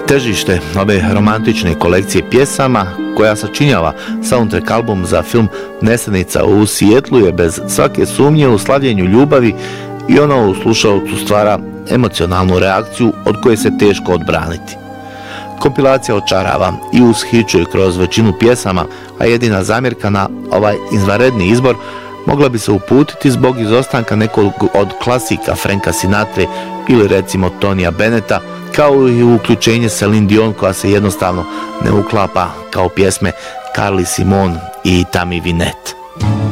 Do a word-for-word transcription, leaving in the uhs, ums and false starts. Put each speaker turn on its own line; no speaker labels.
Težište ove romantične kolekcije pjesama, koja sačinjava soundtrack album za film Nesanica u Sijetlu, je bez svake sumnje u slavljenju ljubavi i ono u slušalcu stvara emocionalnu reakciju od koje se teško odbraniti. Kompilacija očarava i ushićuje kroz većinu pjesama, a jedina zamjerka na ovaj izvanredni izbor mogla bi se uputiti zbog izostanka nekog od klasika Franka Sinatre ili recimo Tonija Bennetta, kao i uključenje Celine Dion, koja se jednostavno ne uklapa kao pjesme Carly Simon i Tammy Wynette.